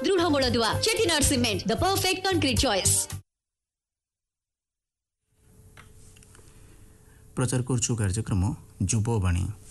दृढ मूलदुआ Chettinad cement the perfect concrete choice. प्रचार करछु कार्यक्रम युववाणी।